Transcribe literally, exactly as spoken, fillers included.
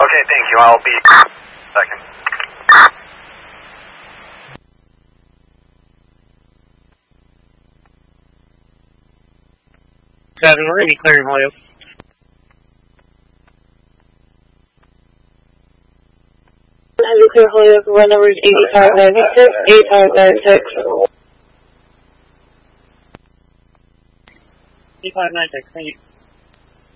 Okay, thank you. I'll be second. Seven, we're going to be clearing Holyoke. Heavy clear Holyoke, run number eighty-five ninety-six, eighty-five ninety-six. eighty-five ninety-six, thank you.